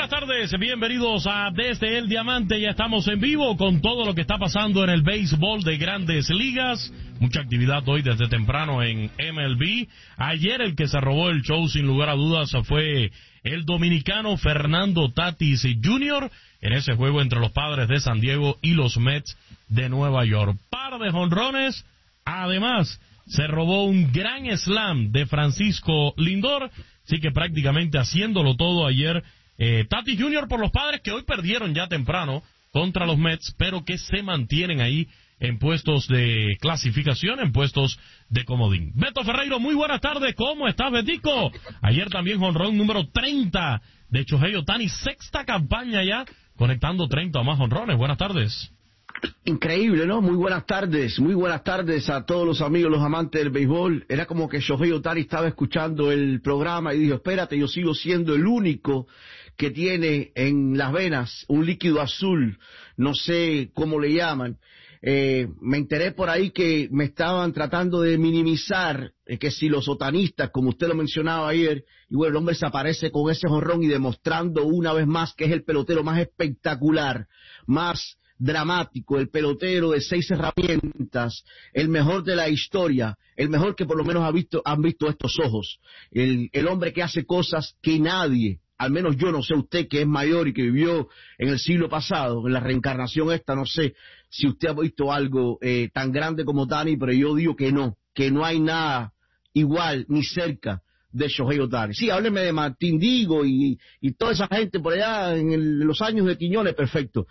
buenas tardes, bienvenidos a Desde el Diamante. Ya estamos en vivo con todo lo que está pasando en el béisbol de Grandes Ligas. Mucha actividad hoy desde temprano en MLB. Ayer el que se robó el show sin lugar a dudas fue el dominicano Fernando Tatis Jr. en ese juego entre los Padres de San Diego y los Mets de Nueva York. Par de jonrones, además se robó un gran slam de Francisco Lindor, así que prácticamente haciéndolo todo ayer Tatis Jr. por los Padres, que hoy perdieron ya temprano contra los Mets, pero que se mantienen ahí en puestos de clasificación, en puestos de comodín. Beto Ferreiro, muy buenas tardes, ¿cómo estás, Betico? Ayer también jonrón número 30 de Shohei Ohtani, sexta campaña ya, conectando 30 o más jonrones. Buenas tardes. Increíble, ¿no? Muy buenas tardes a todos los amigos, los amantes del béisbol. Era como que Shohei Ohtani estaba escuchando el programa y dijo, espérate, yo sigo siendo el único que tiene en las venas un líquido azul, no sé cómo le llaman. Me enteré por ahí que me estaban tratando de minimizar, que si los otanistas, como usted lo mencionaba ayer, y bueno, el hombre se aparece con ese jonrón y demostrando una vez más que es el pelotero más espectacular, más dramático, el pelotero de 6 herramientas, el mejor de la historia, el mejor que por lo menos han visto estos ojos, el hombre que hace cosas que nadie, al menos yo, no sé usted que es mayor y que vivió en el siglo pasado, en la reencarnación esta, no sé si usted ha visto algo tan grande como Ohtani, pero yo digo que no hay nada igual ni cerca de Shohei Ohtani. Sí, hábleme de Martín Digo y toda esa gente por allá en los años de Quiñones, perfecto.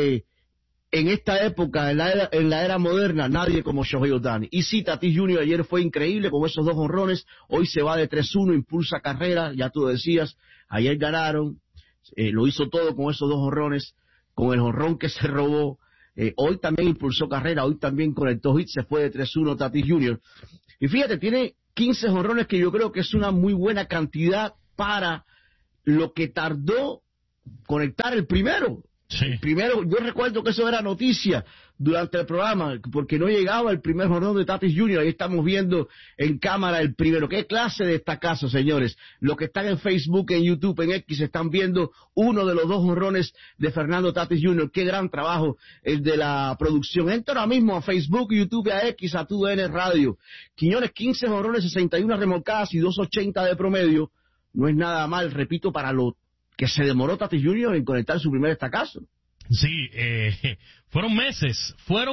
En esta época, en la era moderna, nadie como Shohei Ohtani. Y sí, Tatis Jr. ayer fue increíble con esos 2 jonrones, hoy se va de 3-1, impulsa carrera, ya tú decías, ayer ganaron, lo hizo todo con esos 2 jonrones, con el jonrón que se robó, hoy también impulsó carrera, hoy también conectó hits, se fue de 3-1 Tatis Jr. Y fíjate, tiene 15 jonrones que yo creo que es una muy buena cantidad para lo que tardó conectar el primero. Sí. Primero, yo recuerdo que eso era noticia durante el programa, porque no llegaba el primer jonrón de Tatis Jr. Ahí estamos viendo en cámara el primero. ¿Qué clase de destacazo, señores? Los que están en Facebook, en YouTube, en X, están viendo uno de los 2 jonrones de Fernando Tatis Jr. Qué gran trabajo el de la producción. Entra ahora mismo a Facebook, YouTube, a X, a TUDN Radio. Quiñones, 15 jonrones, 61 remolcadas y 2.80 de promedio. No es nada mal, repito, para lo que se demoró Tatis Jr. en conectar su primer estacazo. Sí, fueron meses,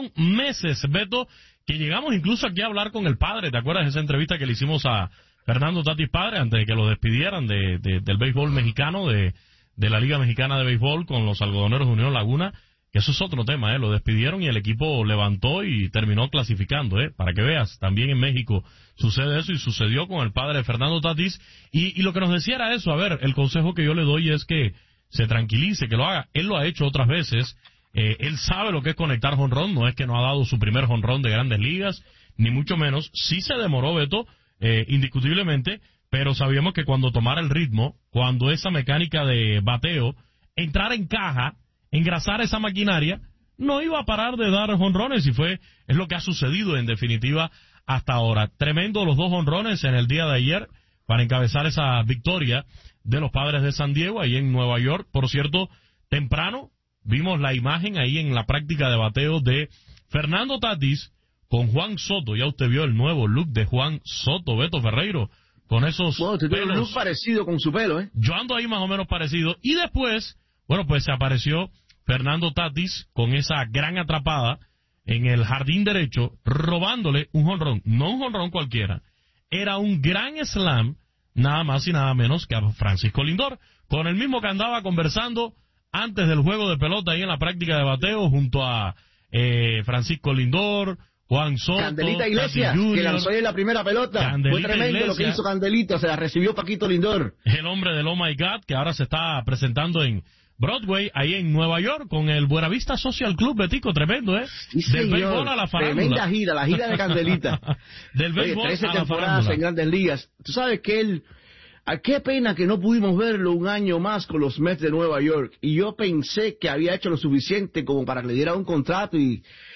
Beto, que llegamos incluso aquí a hablar con el padre. ¿Te acuerdas de esa entrevista que le hicimos a Fernando Tatis padre antes de que lo despidieran del béisbol mexicano, de la Liga Mexicana de Béisbol con los algodoneros de Unión Laguna? Que eso es otro tema, lo despidieron y el equipo levantó y terminó clasificando, para que veas, también en México sucede eso y sucedió con el padre de Fernando Tatis y lo que nos decía era eso. A ver, el consejo que yo le doy es que se tranquilice, que lo haga. Él lo ha hecho otras veces, él sabe lo que es conectar jonrón, no es que no ha dado su primer jonrón de Grandes Ligas, ni mucho menos. Sí se demoró, Beto, indiscutiblemente, pero sabíamos que cuando tomara el ritmo, cuando esa mecánica de bateo entrara en caja, engrasar esa maquinaria, no iba a parar de dar jonrones y es lo que ha sucedido en definitiva hasta ahora. Tremendo los 2 jonrones en el día de ayer para encabezar esa victoria de los Padres de San Diego ahí en Nueva York. Por cierto, temprano vimos la imagen ahí en la práctica de bateo de Fernando Tatis con Juan Soto. Ya usted vio el nuevo look de Juan Soto, Beto Ferreiro, con esos pelos. Un look parecido con su pelo, Yo ando ahí más o menos parecido. Y después, bueno, pues se apareció Fernando Tatis con esa gran atrapada en el jardín derecho, robándole un jonrón, no un jonrón cualquiera, era un gran slam, nada más y nada menos que a Francisco Lindor, con el mismo que andaba conversando antes del juego de pelota ahí en la práctica de bateo junto a Francisco Lindor, Juan Soto, Candelita Iglesias, que lanzó ahí en la primera pelota. Candelita fue tremendo Iglesias. Lo que hizo Candelita, se la recibió Paquito Lindor. El hombre del Oh My God, que ahora se está presentando en Broadway, ahí en Nueva York, con el Buenavista Social Club, Betico, tremendo, Sí, del béisbol a la farándula. Tremenda gira, la gira de Candelita. Del béisbol 13 a la temporadas farándula. en Grandes Ligas. Tú sabes que qué pena que no pudimos verlo un año más con los Mets de Nueva York. Y yo pensé que había hecho lo suficiente como para que le diera un contrato y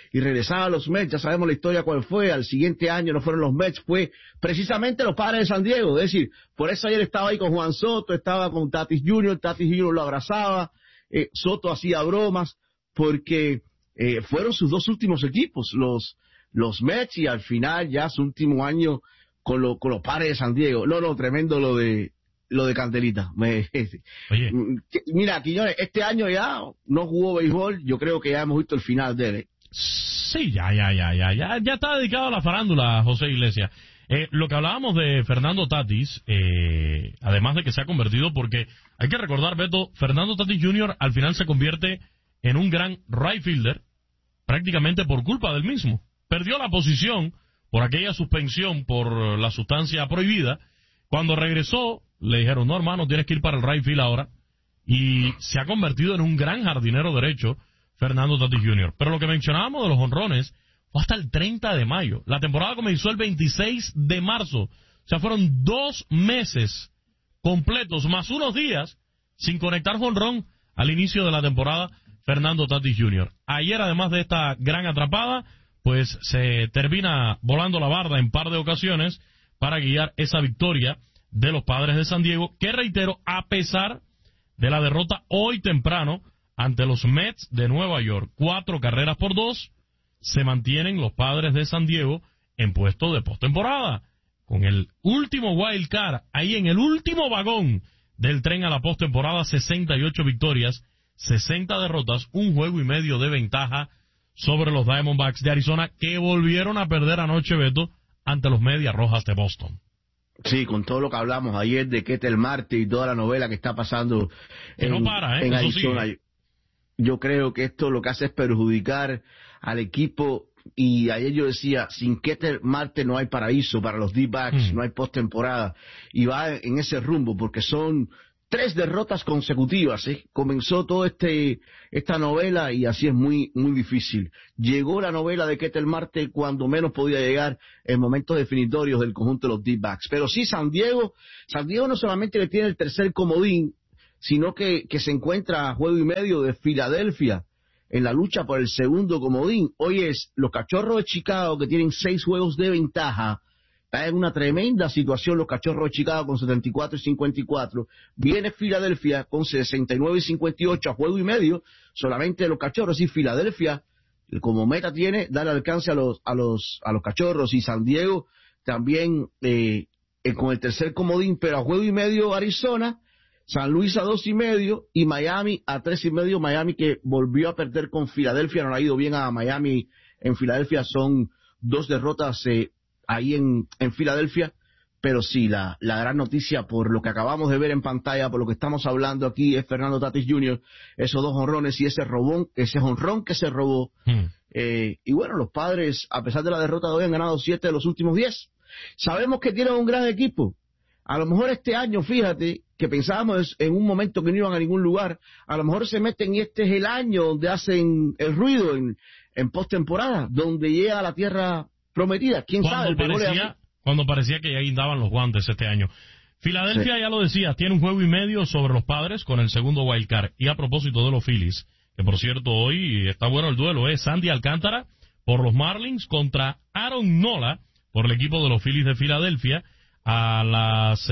y regresaba a los Mets, ya sabemos la historia cuál fue, al siguiente año no fueron los Mets, fue precisamente los Padres de San Diego, es decir, por eso ayer estaba ahí con Juan Soto, estaba con Tatis Jr. lo abrazaba, Soto hacía bromas, porque fueron sus dos últimos equipos, los Mets, y al final ya su último año con los Padres de San Diego. No, tremendo lo de Candelita. Oye. Mira, Quiñones, este año ya no jugó béisbol, yo creo que ya hemos visto el final de él. Sí, ya está dedicado a la farándula, José Iglesias. Lo que hablábamos de Fernando Tatis, además de que se ha convertido, porque hay que recordar, Beto, Fernando Tatis Jr. al final se convierte en un gran right fielder, prácticamente por culpa del mismo. Perdió la posición por aquella suspensión por la sustancia prohibida. Cuando regresó, le dijeron, no, hermano, tienes que ir para el right field ahora. Y se ha convertido en un gran jardinero derecho, Fernando Tatis Jr. Pero lo que mencionábamos de los jonrones fue hasta el 30 de mayo. La temporada comenzó el 26 de marzo. O sea, fueron 2 meses completos, más unos días, sin conectar jonrón al inicio de la temporada, Fernando Tatis Jr. Ayer, además de esta gran atrapada, pues se termina volando la barda en par de ocasiones para guiar esa victoria de los Padres de San Diego, que reitero, a pesar de la derrota hoy temprano ante los Mets de Nueva York, 4-2, se mantienen los Padres de San Diego en puesto de postemporada, con el último wild card, ahí en el último vagón del tren a la postemporada, 68 victorias, 60 derrotas, 1 juego y medio de ventaja sobre los Diamondbacks de Arizona, que volvieron a perder anoche, Beto, ante los Medias Rojas de Boston. Sí, con todo lo que hablamos ayer de Ketel Marte y toda la novela que está pasando en Arizona. Yo creo que esto lo que hace es perjudicar al equipo, y ayer yo decía, sin Ketel Marte no hay paraíso para los D-backs, no hay postemporada, y va en ese rumbo, porque son 3 derrotas consecutivas, comenzó toda esta novela, y así es muy difícil. Llegó la novela de Ketel Marte cuando menos podía llegar, en momentos definitorios del conjunto de los D-backs. Pero sí, San Diego no solamente le tiene el tercer comodín, sino que se encuentra a juego y medio de Filadelfia en la lucha por el segundo comodín. Hoy es los Cachorros de Chicago, que tienen 6 juegos de ventaja. Está en una tremenda situación los Cachorros de Chicago con 74 y 54. Viene Filadelfia con 69 y 58 a juego y medio solamente de los Cachorros. Y Filadelfia, como meta, tiene darle alcance a los Cachorros. Y San Diego también con el tercer comodín, pero a juego y medio Arizona, San Luis a 2 y medio y Miami a 3 y medio. Miami, que volvió a perder con Filadelfia, no le ha ido bien a Miami en Filadelfia, son 2 derrotas ahí en Filadelfia. Pero sí, la gran noticia, por lo que acabamos de ver en pantalla, por lo que estamos hablando aquí, es Fernando Tatis Jr., esos 2 jonrones y ese jonrón que se robó. Y bueno, los Padres, a pesar de la derrota de hoy, han ganado 7 de los últimos 10. Sabemos que tienen un gran equipo. A lo mejor este año, fíjate, que pensábamos en un momento que no iban a ningún lugar, a lo mejor se meten y este es el año donde hacen el ruido en postemporada, donde llega a la tierra prometida. ¿Quién sabe? Cuando parecía que ya guindaban los guantes este año. Filadelfia, sí, ya lo decías, tiene un juego y medio sobre los Padres con el segundo wild card. Y a propósito de los Phillies, que por cierto hoy está bueno el duelo, es Sandy Alcántara por los Marlins contra Aaron Nola por el equipo de los Phillies de Filadelfia. A las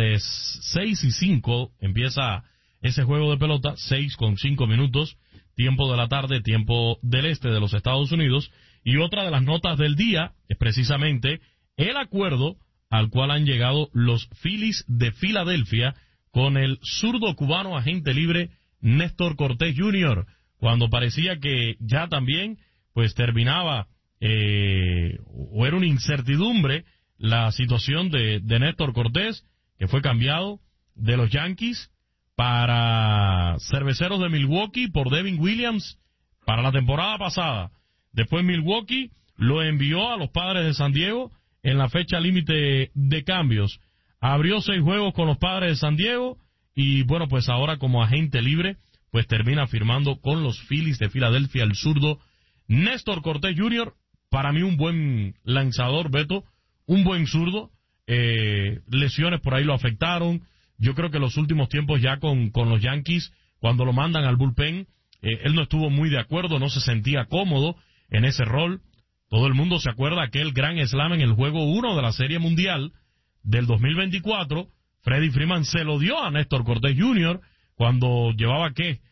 6:05 empieza ese juego de pelota, 6:05 minutos, tiempo de la tarde, tiempo del este de los Estados Unidos. Y otra de las notas del día es precisamente el acuerdo al cual han llegado los Phillies de Filadelfia con el zurdo cubano agente libre Néstor Cortés Jr., cuando parecía que ya también pues terminaba o era una incertidumbre la situación de Néstor Cortés, que fue cambiado de los Yankees para Cerveceros de Milwaukee por Devin Williams para la temporada pasada. Después Milwaukee lo envió a los Padres de San Diego en la fecha límite de cambios. Abrió 6 juegos con los Padres de San Diego y bueno, pues ahora como agente libre pues termina firmando con los Phillies de Filadelfia el zurdo Néstor Cortés Jr., para mí un buen lanzador, Beto, un buen zurdo. Lesiones por ahí lo afectaron. Yo creo que los últimos tiempos ya con los Yankees, cuando lo mandan al bullpen, él no estuvo muy de acuerdo, no se sentía cómodo en ese rol. Todo el mundo se acuerda aquel gran slam en el juego 1 de la Serie Mundial del 2024. Freddie Freeman se lo dio a Néstor Cortés Jr. cuando llevaba,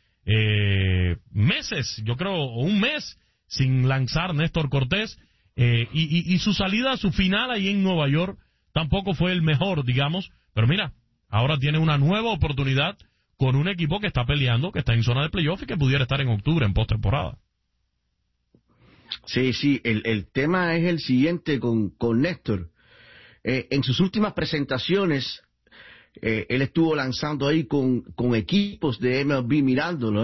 meses, yo creo, o un mes sin lanzar Néstor Cortés. Y su salida, su final ahí en Nueva York tampoco fue el mejor, digamos. Pero mira, ahora tiene una nueva oportunidad con un equipo que está peleando, que está en zona de playoff y que pudiera estar en octubre, en postemporada. Sí, el tema es el siguiente con Néstor. En sus últimas presentaciones, él estuvo lanzando ahí con equipos de MLB mirándolo,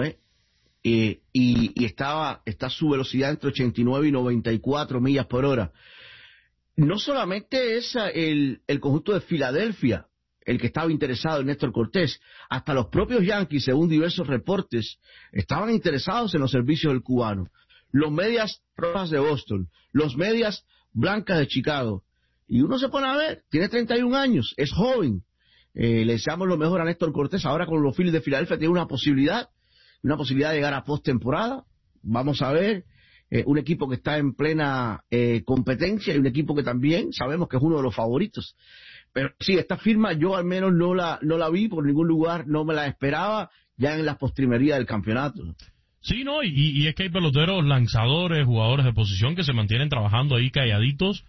y está su velocidad entre 89 y 94 millas por hora. No solamente es el conjunto de Filadelfia el que estaba interesado en Néstor Cortés, hasta los propios Yankees, según diversos reportes, estaban interesados en los servicios del cubano. Los Medias Rojas de Boston, los Medias Blancas de Chicago. Y uno se pone a ver, tiene 31 años, es joven. Le deseamos lo mejor a Néstor Cortés. Ahora con los Phillies de Filadelfia tiene una posibilidad de llegar a postemporada. Vamos a ver, un equipo que está en plena competencia y un equipo que también sabemos que es uno de los favoritos. Pero sí, esta firma yo al menos no la vi por ningún lugar, no me la esperaba ya en las postrimerías del campeonato. Sí, no, y es que hay peloteros, lanzadores, jugadores de posición que se mantienen trabajando ahí calladitos,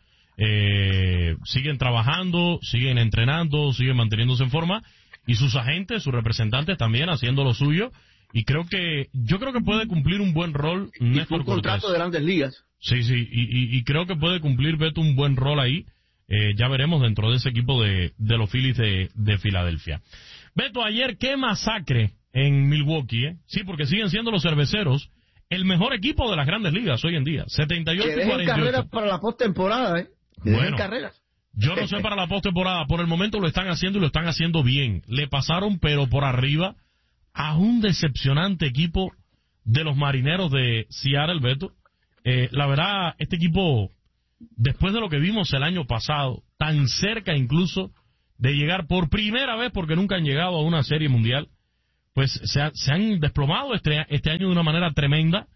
siguen trabajando, siguen entrenando, siguen manteniéndose en forma, y sus agentes, sus representantes también haciendo lo suyo, y yo creo que puede cumplir un buen rol Néstor un contrato Cortés. de Grandes Ligas. Sí, y creo que puede cumplir, Beto, un buen rol ahí. Ya veremos dentro de ese equipo de los Phillies de Filadelfia. Beto, ayer qué masacre en Milwaukee, Sí, porque siguen siendo los Cerveceros el mejor equipo de las Grandes Ligas hoy en día, 78 y 48. Carreras para la postemporada, Bueno, carreras. Yo no sé para la postemporada, por el momento lo están haciendo y lo están haciendo bien. Le pasaron pero por arriba a un decepcionante equipo de los Marineros de Seattle, Beto. La verdad, este equipo, después de lo que vimos el año pasado, tan cerca incluso de llegar por primera vez, porque nunca han llegado a una serie mundial, pues se han desplomado este año de una manera tremenda,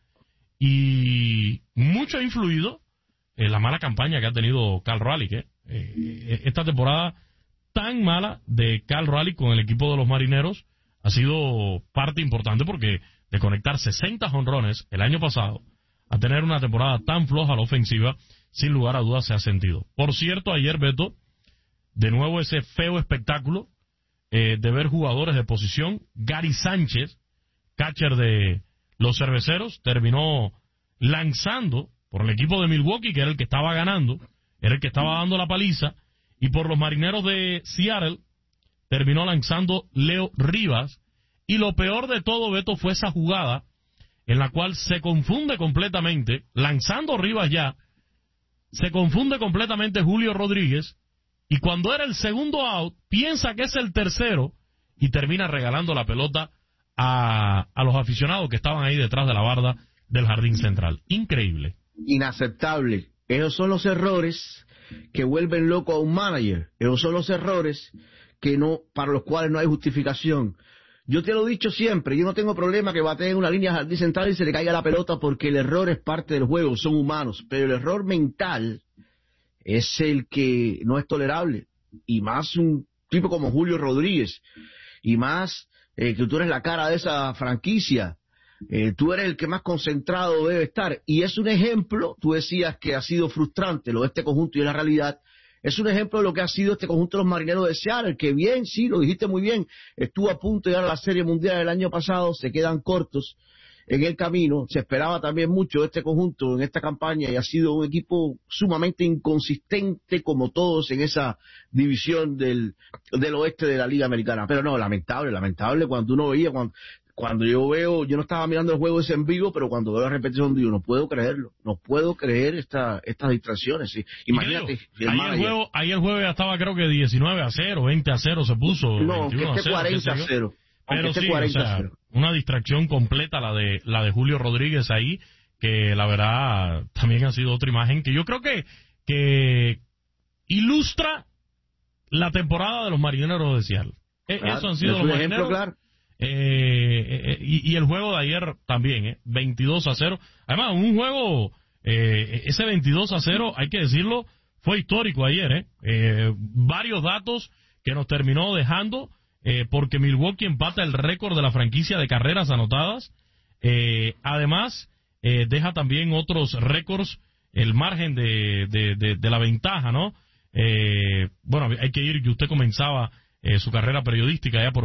y mucho ha influido en la mala campaña que ha tenido Cal Raleigh. Esta temporada tan mala de Cal Raleigh con el equipo de los Marineros ha sido parte importante, porque de conectar 60 jonrones el año pasado a tener una temporada tan floja a la ofensiva, sin lugar a dudas se ha sentido. Por cierto, ayer, Beto, de nuevo ese feo espectáculo de ver jugadores de posición. Gary Sánchez, catcher de los Cerveceros, terminó lanzando por el equipo de Milwaukee, que era el que estaba ganando, era el que estaba dando la paliza, y por los Marineros de Seattle terminó lanzando Leo Rivas. Y lo peor de todo, Beto, fue esa jugada en la cual se confunde completamente, lanzando Rivas ya, se confunde completamente Julio Rodríguez, y cuando era el segundo out, piensa que es el tercero, y termina regalando la pelota a los aficionados que estaban ahí detrás de la barda del jardín central. Increíble. Inaceptable. Esos son los errores que vuelven loco a un manager. Esos son los errores para los cuales no hay justificación. Yo te lo he dicho siempre, yo no tengo problema que batee en una línea jardín central y se le caiga la pelota, porque el error es parte del juego, son humanos, pero el error mental es el que no es tolerable, y más un tipo como Julio Rodríguez, y más que tú eres la cara de esa franquicia, tú eres el que más concentrado debe estar, y es un ejemplo. Tú decías que ha sido frustrante lo de este conjunto, y en la realidad es un ejemplo de lo que ha sido este conjunto de los Marineros de Seattle, que bien, sí, lo dijiste muy bien, estuvo a punto de llegar a la Serie Mundial el año pasado, se quedan cortos en el camino. Se esperaba también mucho de este conjunto en esta campaña, y ha sido un equipo sumamente inconsistente, como todos en esa división del oeste de la Liga Americana. Pero no, lamentable cuando uno veía, cuando yo no estaba mirando el juego ese en vivo, pero cuando veo la repetición digo, no puedo creer estas distracciones. Sí. Imagínate. Ahí el juego ya estaba, creo que 19-0, 20-0 se puso. No, que esté 40-0. Pero sí, 40-0. Una distracción completa la de Julio Rodríguez ahí, que la verdad también ha sido otra imagen que yo creo que ilustra la temporada de los Marineros de Seattle. Claro, eso han sido los Marineros. Claro. Y el juego de ayer también, 22-0. Además, un juego ese 22-0, hay que decirlo, fue histórico ayer, varios datos que nos terminó dejando, porque Milwaukee empata el récord de la franquicia de carreras anotadas. Además, deja también otros récords, el margen de la ventaja, ¿no? Bueno, hay que ir, y usted comenzaba su carrera periodística ya por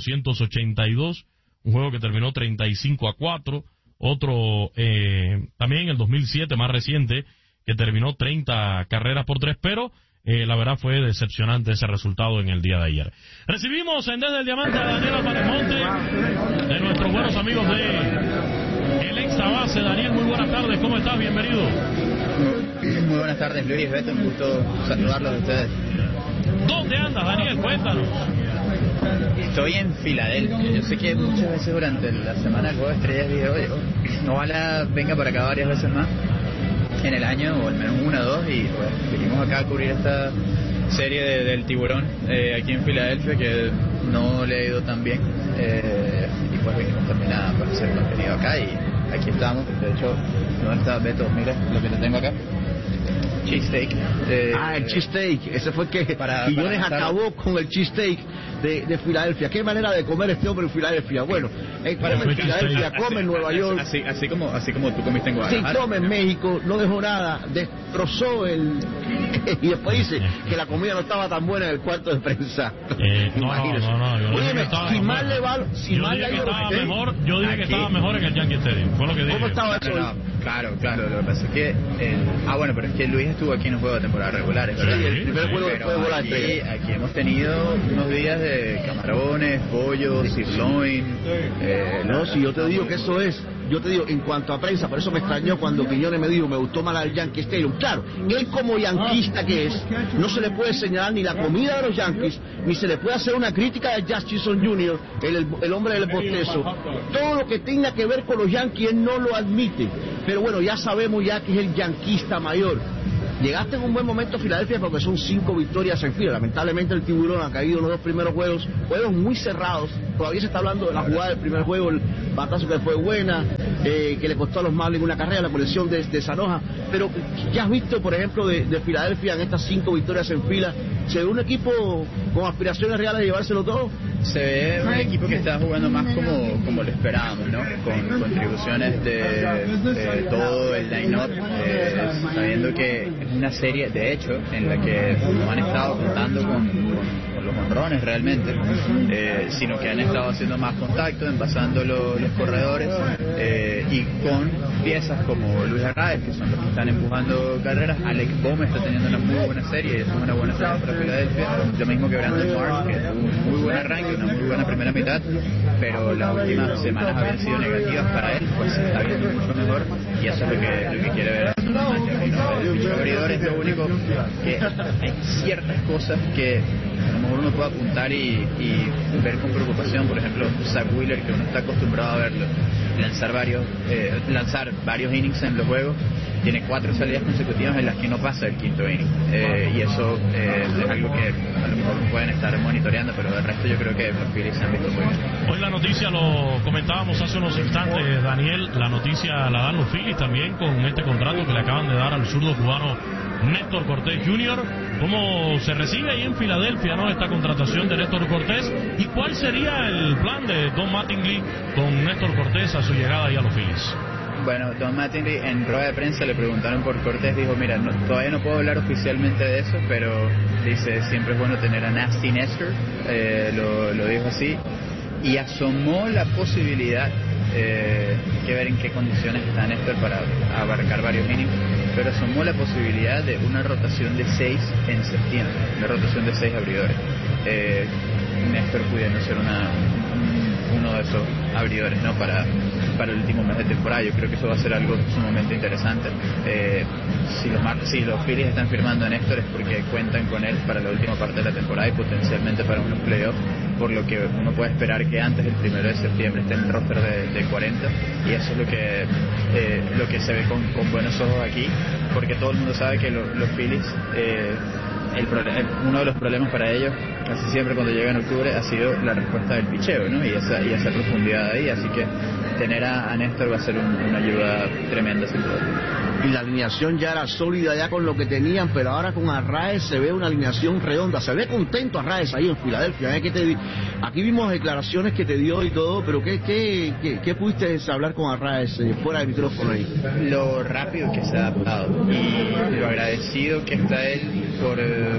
1882, un juego que terminó 35-4, otro también en el 2007, más reciente, que terminó 30 carreras por 3, pero la verdad fue decepcionante ese resultado en el día de ayer. Recibimos en Desde el Diamante a Daniel Álvarez Monte, de nuestros buenos amigos de el Extra Base. Daniel, muy buenas tardes, ¿cómo estás? Bienvenido. Muy buenas tardes, Luis, Beto, un gusto saludarlos a ustedes. ¿Dónde andas, Daniel? Cuéntanos. Estoy en Filadelfia. Yo sé que muchas veces durante la semana el juego de estrellas video, ojalá venga para acá varias veces más en el año, o al menos una o dos, y pues venimos acá a cubrir esta serie del tiburón aquí en Filadelfia, que no le ha ido tan bien, y pues venimos también a hacer contenido acá, y aquí estamos. De hecho, ¿dónde está Beto? Mira lo que le tengo acá. Cheesesteak. El cheesesteak. Ese fue el que Quiñones acabó con el cheesesteak de Filadelfia. ¿Qué manera de comer este hombre en Filadelfia? Bueno, come en Filadelfia, come en Nueva York. Así como tú comiste en Guadalajara. Sí, come en México, no dejó nada, destrozó y después dice que la comida no estaba tan buena en el cuarto de prensa. No. Óyeme, si mal le va, yo dije que estaba mejor en el Yankee Stadium. Fue lo que dije. ¿Cómo estaba eso? Claro, lo que pasa es que bueno, pero es que Luis estuvo aquí en un juego de temporada regular, ¿verdad? Sí, el primer juego después de volar. Aquí hemos tenido unos días de camarones, pollo, sirloin. No, si yo te digo que eso es, yo te digo, en cuanto a prensa, por eso me extrañó cuando Quiñones me dijo, me gustó más el Yankee Stadium. Claro, él como yanquista que es, no se le puede señalar ni la comida de los Yankees, ni se le puede hacer una crítica de Jazz Chisholm Jr., el hombre del bostezo. Todo lo que tenga que ver con los Yankees, él no lo admite. Pero bueno, ya sabemos ya que es el yanquista mayor. Llegaste en un buen momento a Filadelfia porque son 5 victorias en fila. Lamentablemente el tiburón ha caído en los 2 primeros juegos muy cerrados. Todavía se está hablando de la jugada del primer juego, el batazo que fue buena, que le costó a los Marlins una carrera, la colección de Sanoja. Pero ya has visto, por ejemplo, de Filadelfia en estas 5 victorias en fila, ¿se ve un equipo con aspiraciones reales de llevárselo todo? Se ve un equipo que está jugando más como lo esperábamos, ¿no? Con contribuciones de todo el line-up, sabiendo que es una serie, de hecho, en la que no han estado contando con los honrones realmente, sino que han estado haciendo más contacto, envasando los corredores, y con piezas como Luis Arraez, que son los que están empujando carreras. Alec Bohm está teniendo una muy buena serie, es una buena serie para Filadelfia, lo mismo que Brandon Mark, que tuvo un muy buen arranque, una muy buena primera mitad, pero las últimas semanas habían sido negativas para él, pues se está viendo mucho mejor, y eso es lo que quiere ver. Los abridores, lo único que hay ciertas cosas que a lo mejor uno puede apuntar y ver con preocupación. Por ejemplo, Zach Wheeler, que uno está acostumbrado a verlo lanzar varios innings en los juegos, tiene 4 salidas consecutivas en las que no pasa el quinto inning, y eso es algo que a lo mejor pueden estar monitoreando, pero del resto yo creo que los Phillies se han visto muy bien. Hoy la noticia, lo comentábamos hace unos instantes, Daniel, la noticia la dan los Phillies también con este contrato que le acaban de dar al zurdo cubano Néstor Cortés Jr. ¿Cómo se recibe ahí en Filadelfia, no, esta contratación de Néstor Cortés? ¿Y cuál sería el plan de Don Mattingly con Néstor Cortés a su llegada ahí a los Phillies? Bueno, Don Mattingly en rueda de prensa le preguntaron por Cortés, dijo, mira, todavía no puedo hablar oficialmente de eso, pero dice, siempre es bueno tener a Nasty Nestor, lo dijo así, y asomó la posibilidad, que ver en qué condiciones está Néstor para abarcar varios innings, pero asomó la posibilidad de una rotación de 6 en septiembre, una rotación de 6 abridores, Néstor pudiendo ser uno de esos abridores, ¿no? Para el último mes de temporada. Yo creo que eso va a ser algo sumamente interesante. Si los Phillies están firmando a Néstor es porque cuentan con él para la última parte de la temporada y potencialmente para unos playoffs, por lo que uno puede esperar que antes del 1 de septiembre esté en el roster de 40, y eso es lo que se ve con buenos ojos aquí, porque todo el mundo sabe que los Phillies, uno de los problemas para ellos casi siempre cuando llega en octubre ha sido la respuesta del picheo, ¿no? y esa profundidad ahí, así que tener a Néstor va a ser una ayuda tremenda sin duda. Y la alineación ya era sólida ya con lo que tenían, pero ahora con Arraez se ve una alineación redonda, se ve contento Arraez ahí en Filadelfia. Aquí vimos declaraciones que te dio y todo, pero ¿qué pudiste hablar con Arraez fuera del micrófono ahí? Lo rápido que se ha adaptado y lo agradecido que está él por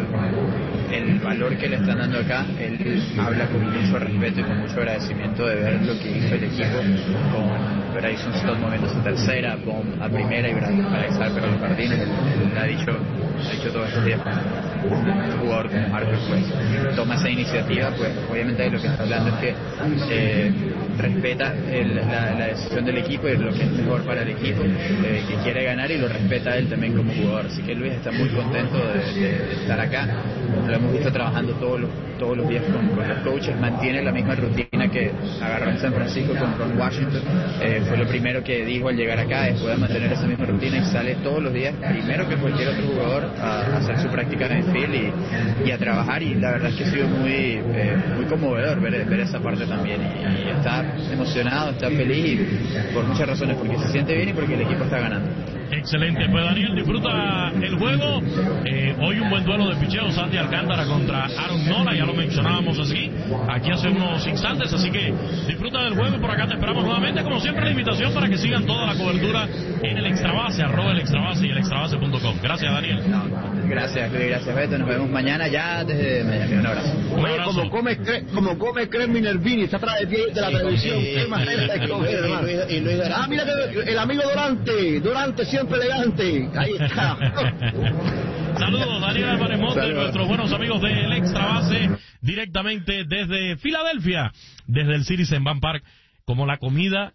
el valor que le están dando acá. Él habla con mucho respeto y con mucho agradecimiento de ver lo que hizo el equipo con Bryson Stott moviendo su tercera, Bomb a primera y Bryce Harper a los jardines. Él ha dicho todos estos días, un jugador como Harper pues toma esa iniciativa, pues obviamente de lo que está hablando es que respeta la decisión del equipo y lo que es mejor para el equipo, que quiere ganar, y lo respeta a él también como jugador. Así que Luis está muy contento de estar acá. Lo hemos visto trabajando todos los días con los coaches, mantiene la misma rutina que agarró en San Francisco con Washington. Fue lo primero que dijo al llegar acá, es poder mantener esa misma rutina, y sale todos los días, primero que cualquier otro jugador, a hacer su práctica en el field y a trabajar, y la verdad es que ha sido muy conmovedor ver esa parte también, y está emocionado, está feliz, y por muchas razones, porque se siente bien y porque el equipo está ganando. Excelente, pues Daniel, disfruta el juego. Hoy un buen duelo de picheo, Sandy Alcántara contra Aaron Nola, ya lo mencionábamos aquí hace unos instantes, así que disfruta del juego. Por acá te esperamos nuevamente, como siempre la invitación para que sigan toda la cobertura en el Extrabase, @el Extrabase y el Extrabase.com. Gracias, Daniel. Gracias, Beto, nos vemos mañana ya desde Miami. Un abrazo. Oye, como come Creme Nervini, está atrás de la televisión. ¿Qué manera de comer, hermano? Y Luis Durante. Ah, mira que el amigo Durante siempre elegante. Ahí está. Saludos, Daniel Álvarez Monte, nuestros buenos amigos del Extrabase, directamente desde Filadelfia, desde el Citizens Bank Park. Como la comida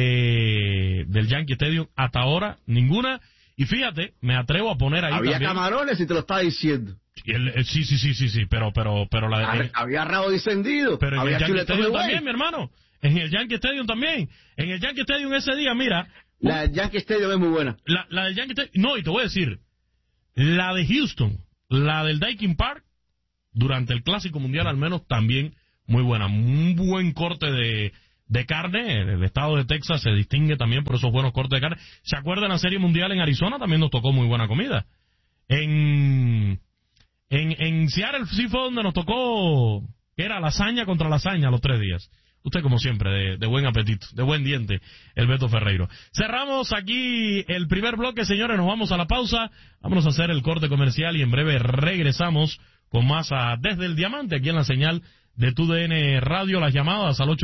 del Yankee Stadium, hasta ahora ninguna. Y fíjate, me atrevo a poner ahí había también, camarones, y te lo estaba diciendo. Sí, pero había rabo descendido. Pero en había el Yankee Stadium también, mi hermano. En el Yankee Stadium también. En el Yankee Stadium ese día, mira. La del Yankee Stadium es muy buena. La del Yankee Stadium, no, y te voy a decir, la de Houston, la del Daikin Park, durante el Clásico Mundial al menos, también muy buena. Un buen corte de carne. El estado de Texas se distingue también por esos buenos cortes de carne. ¿Se acuerdan la Serie Mundial en Arizona? También nos tocó muy buena comida. En Seattle sí fue donde nos tocó, que era lasaña contra lasaña los 3 días. Usted, como siempre, de buen apetito, de buen diente, el Beto Ferreiro. Cerramos aquí el primer bloque, señores, nos vamos a la pausa. Vámonos a hacer el corte comercial y en breve regresamos con más Desde el Diamante, aquí en la señal de TUDN Radio. Las llamadas al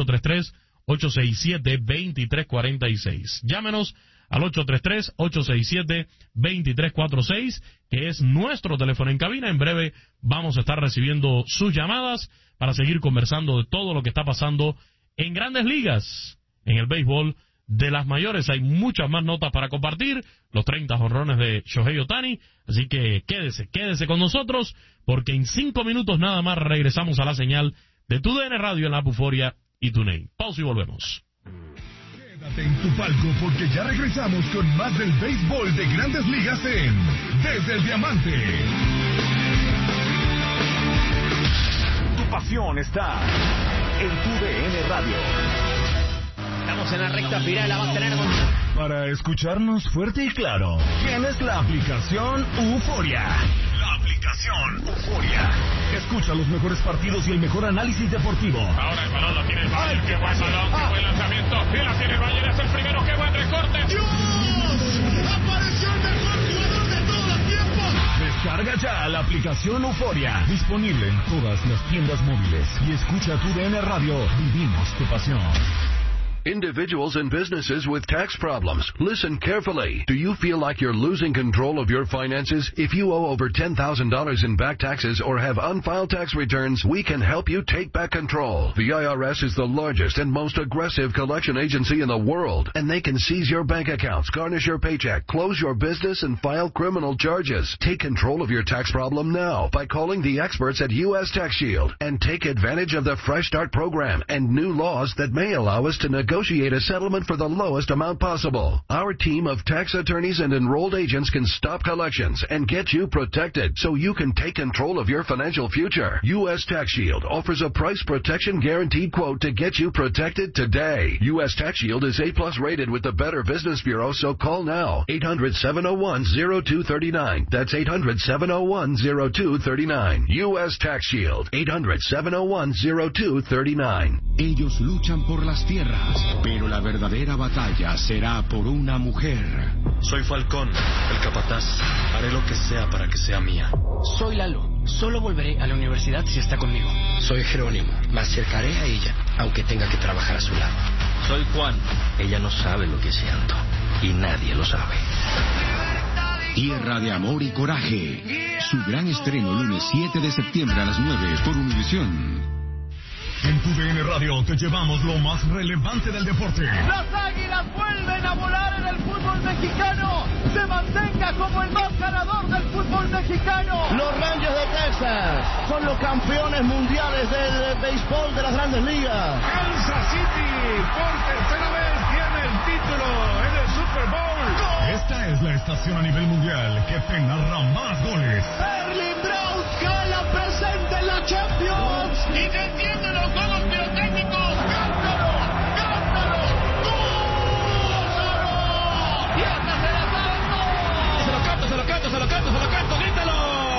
833-867-2346. Llámenos al 833-867-2346, que es nuestro teléfono en cabina. En breve vamos a estar recibiendo sus llamadas para seguir conversando de todo lo que está pasando en Grandes Ligas, en el béisbol de las mayores. Hay muchas más notas para compartir, los 30 jonrones de Shohei Ohtani, así que quédese con nosotros, porque en 5 minutos nada más regresamos a la señal de TUDN Radio en la Euforia y TuneIn. Pausa y volvemos. Quédate en tu palco, porque ya regresamos con más del béisbol de Grandes Ligas en Desde el Diamante. Tu pasión está en TUDN Radio. Estamos en la recta final, la vas a tener Para escucharnos fuerte y claro, tienes la aplicación Euforia. La aplicación Euforia. Escucha los mejores partidos y el mejor análisis deportivo. Ahora el balón lo tiene el Bayern, qué buen balón, qué buen lanzamiento. Y la tiene el Bayern, es el primero, qué buen recorte. ¡Dios! ¡Apareció el mejor jugador de todos los tiempos! Descarga ya la aplicación Euforia. Disponible en todas las tiendas móviles. Y escucha TUDN Radio. Vivimos tu pasión. Individuals and businesses with tax problems, listen carefully. Do you feel like you're losing control of your finances? If you owe over $10,000 in back taxes or have unfiled tax returns, we can help you take back control. The IRS is the largest and most aggressive collection agency in the world, and they can seize your bank accounts, garnish your paycheck, close your business, and file criminal charges. Take control of your tax problem now by calling the experts at U.S. Tax Shield and take advantage of the Fresh Start program and new laws that may allow us to negotiate negotiate a settlement for the lowest amount possible. Our team of tax attorneys and enrolled agents can stop collections and get you protected so you can take control of your financial future. U.S. Tax Shield offers a price protection guaranteed quote to get you protected today. U.S. Tax Shield is A+ rated with the Better Business Bureau, so call now. 800-701-0239. That's 800-701-0239. U.S. Tax Shield. 800-701-0239. Ellos luchan por las tierras, pero la verdadera batalla será por una mujer. Soy Falcón, el capataz. Haré lo que sea para que sea mía. Soy Lalo. Solo volveré a la universidad si está conmigo. Soy Jerónimo. Me acercaré a ella, aunque tenga que trabajar a su lado. Soy Juan. Ella no sabe lo que siento, y nadie lo sabe. Tierra de Amor y Coraje. Su gran estreno lunes 7 de septiembre a las 9 por Univisión. En TUDN Radio te llevamos lo más relevante del deporte. Las Águilas vuelven a volar en el fútbol mexicano. Se mantenga como el más ganador del fútbol mexicano. Los Rangers de Texas son los campeones mundiales del béisbol de las Grandes Ligas. Kansas City por tercera vez tiene el título en el Super Bowl. Esta es la estación a nivel mundial que te narra más goles. Erling Braut Cala presente en la Champions. Y se encienden los juegos pirotécnicos. ¡Cántalo! ¡Cántalo! ¡Gózalo! ¡Y hasta se la saben! ¡Se lo canto, se lo canto, se lo canto, se lo canto! ¡Grítalo!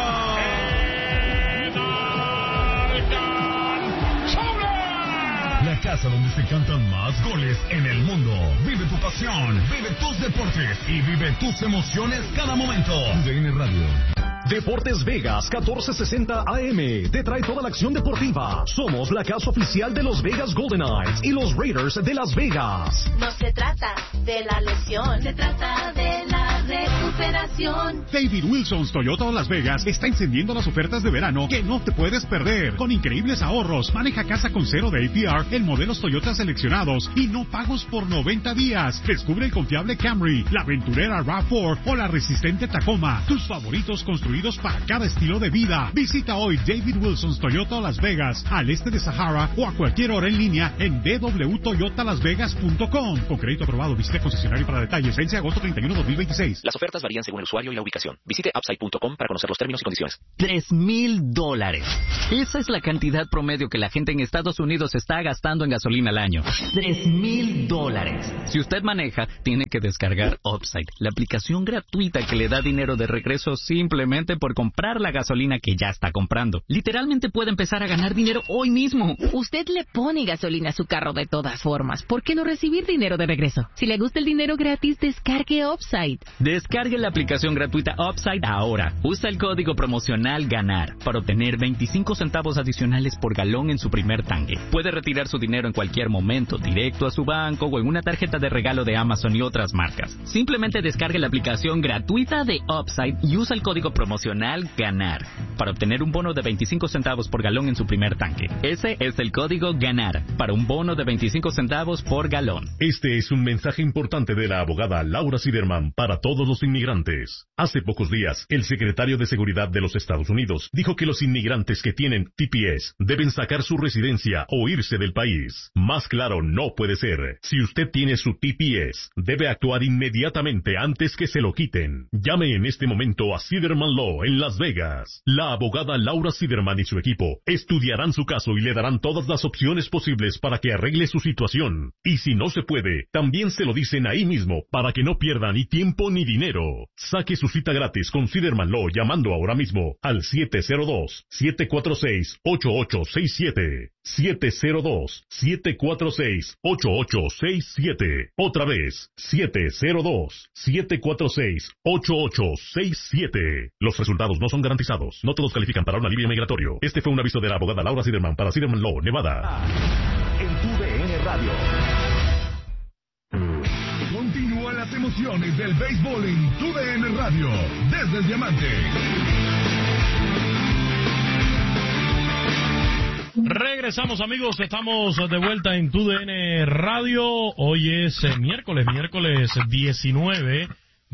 La casa donde se cantan más goles en el mundo. Vive tu pasión, vive tus deportes y vive tus emociones cada momento. TUDN Radio. Deportes Vegas 1460 AM te trae toda la acción deportiva. Somos la casa oficial de los Vegas Golden Knights y los Raiders de Las Vegas. No se trata de la lesión, se trata de la recuperación. David Wilson's Toyota Las Vegas está encendiendo las ofertas de verano que no te puedes perder. Con increíbles ahorros, maneja casa con cero de APR en modelos Toyota seleccionados y no pagos por 90 días. Descubre el confiable Camry, la aventurera RAV4 o la resistente Tacoma. Tus favoritos construidos para cada estilo de vida. Visita hoy David Wilson's Toyota Las Vegas, al este de Sahara, o a cualquier hora en línea en www.toyotalasvegas.com. Con crédito aprobado, visite concesionario para detalles. Vence agosto 31, 2026. Las ofertas varían según el usuario y la ubicación. Visite upside.com para conocer los términos y condiciones. $3,000. Esa es la cantidad promedio que la gente en Estados Unidos está gastando en gasolina al año. $3,000. Si usted maneja, tiene que descargar Upside, la aplicación gratuita que le da dinero de regreso simplemente por comprar la gasolina que ya está comprando. Literalmente puede empezar a ganar dinero hoy mismo. Usted le pone gasolina a su carro de todas formas. ¿Por qué no recibir dinero de regreso? Si le gusta el dinero gratis, descargue Upside. Descargue la aplicación gratuita Upside ahora. Usa el código promocional GANAR para obtener 25 centavos adicionales por galón en su primer tanque. Puede retirar su dinero en cualquier momento, directo a su banco o en una tarjeta de regalo de Amazon y otras marcas. Simplemente descargue la aplicación gratuita de Upside y usa el código promocional GANAR para obtener un bono de 25 centavos por galón en su primer tanque. Ese es el código GANAR para un bono de 25 centavos por galón. Este es un mensaje importante de la abogada Laura Siderman para todos los inmigrantes. Hace pocos días, el secretario de Seguridad de los Estados Unidos dijo que los inmigrantes que tienen TPS deben sacar su residencia o irse del país. Más claro no puede ser. Si usted tiene su TPS, debe actuar inmediatamente antes que se lo quiten. Llame en este momento a Siderman Law en Las Vegas. La abogada Laura Siderman y su equipo estudiarán su caso y le darán todas las opciones posibles para que arregle su situación. Y si no se puede, también se lo dicen ahí mismo para que no pierda ni tiempo ni dinero. Saque su cita gratis con Siderman Law llamando ahora mismo al 702-746-8867. 702-746-8867. Otra vez, 702-746-8867. Los resultados no son garantizados. No todos califican para un alivio migratorio. Este fue un aviso de la abogada Laura Siderman para Siderman Law, Nevada. En TUDN Radio. Continúan las emociones del béisbol en TUDN Radio. Desde el Diamante. Regresamos, amigos, estamos de vuelta en TUDN Radio. Hoy es miércoles 19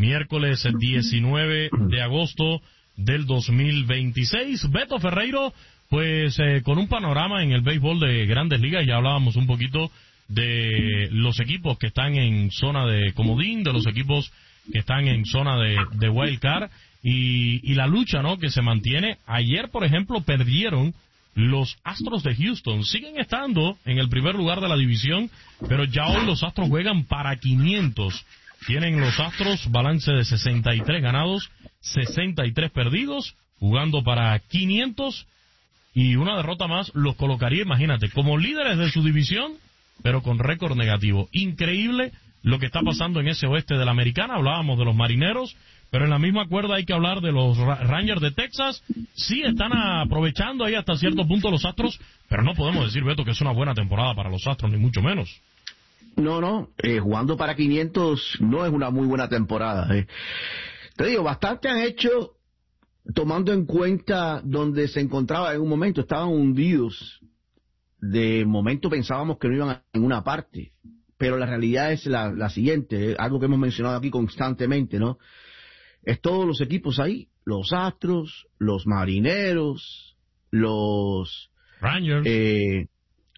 de agosto del 2026. Beto Ferreiro, pues con un panorama en el béisbol de Grandes Ligas. Ya hablábamos un poquito de los equipos que están en zona de comodín, de los equipos que están en zona de wild card, y la lucha, ¿no?, que se mantiene. Ayer, por ejemplo, perdieron los Astros de Houston. Siguen estando en el primer lugar de la división, pero ya hoy los Astros juegan para 500. Tienen los Astros balance de 63 ganados, 63 perdidos, jugando para 500, y una derrota más los colocaría, imagínate, como líderes de su división, pero con récord negativo. Increíble lo que está pasando en ese oeste de la Americana. Hablábamos de los Marineros, pero en la misma cuerda hay que hablar de los Rangers de Texas. Sí están aprovechando ahí hasta cierto punto los Astros, pero no podemos decir, Beto, que es una buena temporada para los Astros, ni mucho menos. No, jugando para 500 no es una muy buena temporada. Te digo, bastante han hecho, tomando en cuenta donde se encontraba en un momento. Estaban hundidos. De momento pensábamos que no iban a ninguna parte, pero la realidad es la siguiente, algo que hemos mencionado aquí constantemente, ¿no? Es todos los equipos ahí, los Astros, los Marineros, los Rangers,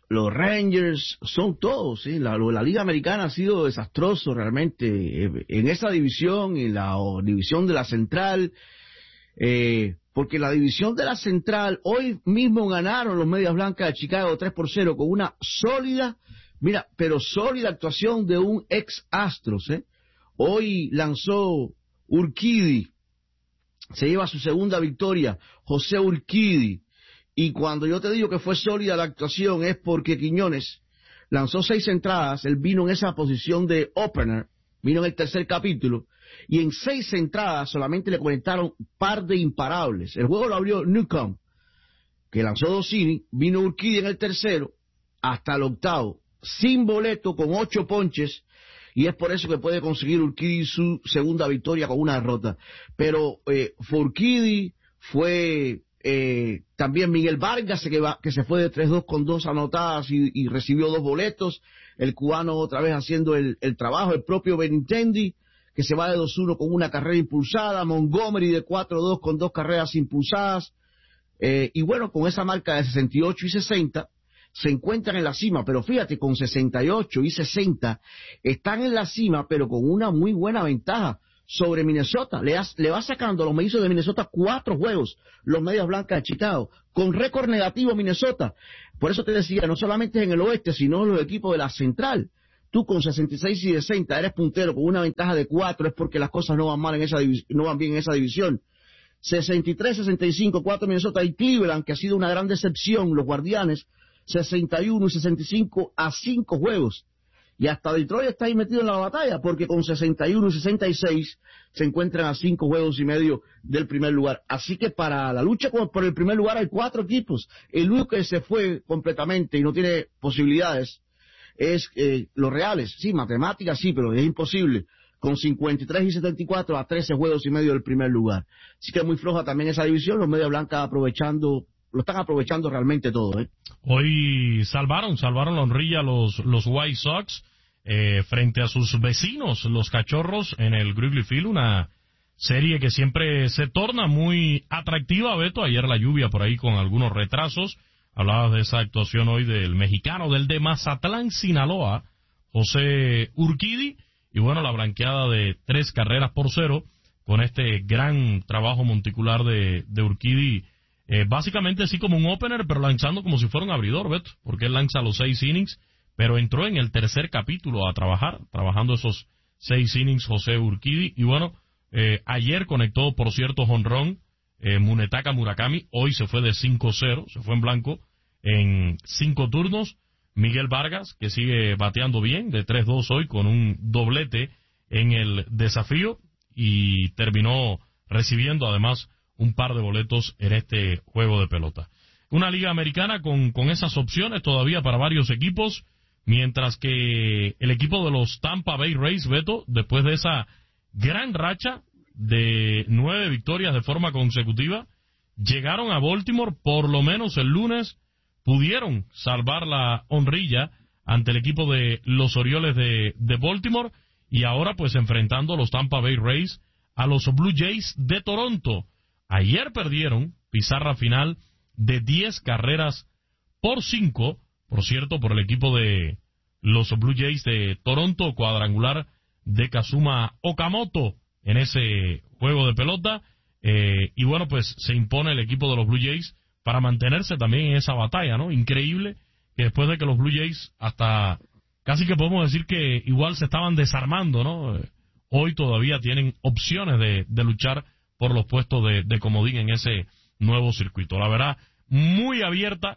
son todos, ¿sí? La Liga Americana ha sido desastroso realmente en esa división, en la división de la Central, porque la división de la Central, hoy mismo ganaron los Medias Blancas de Chicago 3-0 con una sólida, pero sólida actuación de un ex Astros, Hoy lanzó Urquidy, se lleva su segunda victoria, José Urquidy, y cuando yo te digo que fue sólida la actuación es porque Quiñones lanzó 6 entradas, él vino en esa posición de opener, vino en el tercer capítulo, y en 6 entradas solamente le conectaron un par de imparables. El juego lo abrió Newcomb, que lanzó 2 innings, vino Urquidy en el tercero, hasta el octavo, sin boleto, con 8 ponches, y es por eso que puede conseguir Urquidy su segunda victoria con una derrota. Pero fue Urquidy, fue también Miguel Vargas, que se fue de 3-2 con 2 anotadas y recibió 2 boletos, el cubano otra vez haciendo el trabajo, el propio Benintendi, que se va de 2-1 con una carrera impulsada, Montgomery de 4-2 con 2 carreras impulsadas, y bueno, con esa marca de 68 y 60, se encuentran en la cima, pero fíjate, con 68 y 60, están en la cima, pero con una muy buena ventaja sobre Minnesota. Le va sacando a los mellizos de Minnesota 4 juegos, los Medias Blancas de Chicago, con récord negativo Minnesota. Por eso te decía, no solamente en el oeste, sino en los equipos de la Central. Tú con 66 y 60 eres puntero con una ventaja de 4, es porque las cosas no van mal no van bien en esa división. 63, 65, 4 Minnesota y Cleveland, que ha sido una gran decepción, los Guardianes, 61 y 65 a 5 juegos. Y hasta Detroit está ahí metido en la batalla, porque con 61 y 66 se encuentran a 5 juegos y medio del primer lugar. Así que para la lucha por el primer lugar hay 4 equipos. El único que se fue completamente y no tiene posibilidades es los Reales. Sí, matemáticas sí, pero es imposible. Con 53 y 74 a 13 juegos y medio del primer lugar. Así que es muy floja también esa división. Los Medias Blancas lo están aprovechando realmente todo, Hoy salvaron la honrilla los White Sox frente a sus vecinos, los Cachorros, en el Wrigley Field, una serie que siempre se torna muy atractiva, Beto. Ayer la lluvia por ahí con algunos retrasos. Hablabas de esa actuación hoy del mexicano, del de Mazatlán, Sinaloa, José Urquidy, y bueno, la blanqueada de 3-0 con este gran trabajo monticular de Urquidy. Básicamente sí como un opener, pero lanzando como si fuera un abridor, Beto, porque él lanza los 6 innings, pero entró en el tercer capítulo a trabajando esos 6 innings José Urquidy, y bueno, ayer conectó, por cierto, jonrón Munetaka Murakami, hoy se fue de 5-0, se fue en blanco en 5 turnos, Miguel Vargas, que sigue bateando bien, de 3-2 hoy, con un doblete en el desafío, y terminó recibiendo además un par de boletos en este juego de pelota. Una liga americana con esas opciones todavía para varios equipos, mientras que el equipo de los Tampa Bay Rays, Beto, después de esa gran racha de 9 victorias de forma consecutiva, llegaron a Baltimore, por lo menos el lunes, pudieron salvar la honrilla ante el equipo de los Orioles de Baltimore, y ahora pues enfrentando a los Tampa Bay Rays, a los Blue Jays de Toronto. Ayer perdieron, pizarra final de 10-5, por cierto, por el equipo de los Blue Jays de Toronto, cuadrangular de Kazuma Okamoto en ese juego de pelota. Y bueno, pues se impone el equipo de los Blue Jays para mantenerse también en esa batalla, ¿no? Increíble que después de que los Blue Jays hasta casi que podemos decir que igual se estaban desarmando, ¿no? Hoy todavía tienen opciones de luchar por los puestos de comodín en ese nuevo circuito. La verdad, muy abiertas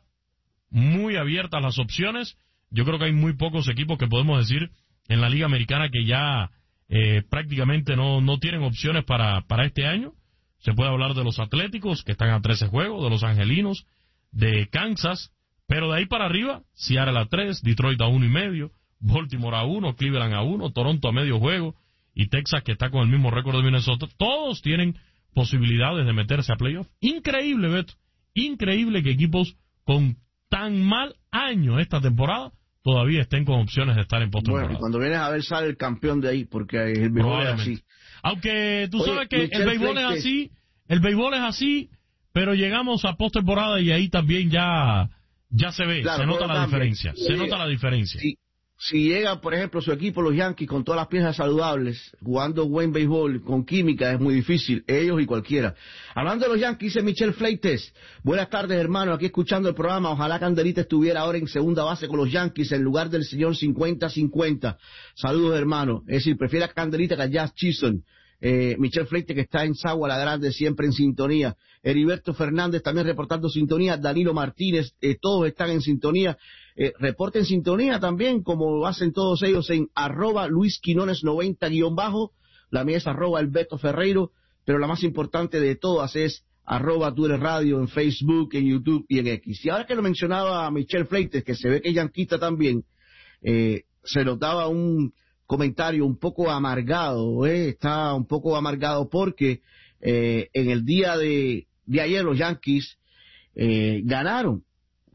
las opciones. Yo creo que hay muy pocos equipos que podemos decir en la Liga Americana que ya prácticamente no tienen opciones para este año. Se puede hablar de los Atléticos, que están a 13 juegos, de los Angelinos, de Kansas, pero de ahí para arriba, Seattle a 3, Detroit a 1.5, Baltimore a 1, Cleveland a 1, Toronto a medio juego, y Texas, que está con el mismo récord de Minnesota. Todos tienen posibilidades de meterse a playoff. Increíble, Beto. Increíble que equipos con tan mal año esta temporada todavía estén con opciones de estar en postemporada. Bueno, cuando vienes a ver sale el campeón de ahí, porque el béisbol es así. Aunque tú sabes que el béisbol es así, pero llegamos a postemporada y ahí también ya se ve, claro, se nota la diferencia, nota la diferencia. Si llega, por ejemplo, su equipo, los Yankees, con todas las piezas saludables, jugando buen béisbol, con química, es muy difícil, ellos y cualquiera. Hablando de los Yankees, dice Michel Fleites, buenas tardes, hermano, aquí escuchando el programa, ojalá Candelita estuviera ahora en segunda base con los Yankees, en lugar del señor 50-50. Saludos, hermano. Es decir, prefiere a Candelita que a Jazz Chisholm. Michel Fleites, que está en Sagua la Grande, siempre en sintonía. Heriberto Fernández también reportando sintonía. Danilo Martínez, todos están en sintonía. Reporten sintonía también, como hacen todos ellos, en @LuisQuinones90_, la mía es @ElBetoFerreiro, pero la más importante de todas es @TuRadio en Facebook, en YouTube y en X. Y ahora que lo mencionaba Michel Fleites, que se ve que es yanquista también, se notaba un comentario un poco amargado, está un poco amargado porque en el día de ayer los Yankees ganaron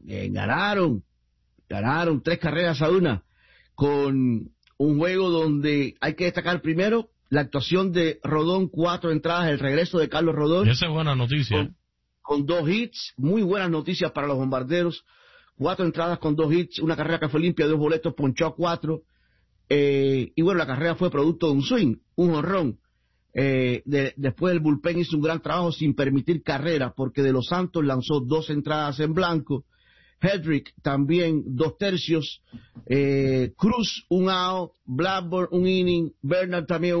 3-1 con un juego donde hay que destacar primero la actuación de Rodón, 4 entradas, el regreso de Carlos Rodón. Esa es buena noticia. Con 2 hits, muy buenas noticias para los bombarderos. 4 entradas con 2 hits, una carrera que fue limpia, 2 boletos, ponchó a 4. Y bueno, la carrera fue producto de un swing, un jonrón. Después el bullpen hizo un gran trabajo sin permitir carreras, porque De Los Santos lanzó 2 entradas en blanco. Hedrick también 2 tercios. Cruz 1 out. Blackburn 1 inning. Bernard también